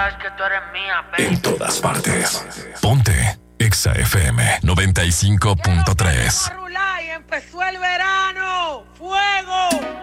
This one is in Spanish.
sabes que tú eres mía, baby. En todas partes. Ponte Exa FM 95.3. Y empezó el verano. ¡Fuego!